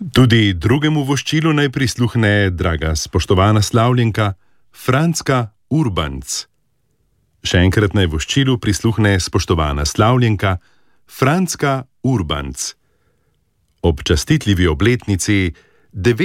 Tudi drugemu voščilu naj prisluhne draga spoštovana slavljenka Frančka Urbanc. Še enkrat naj voščilu prisluhne spoštovana slavljenka Frančka Urbanc. Ob častitljivi obletnici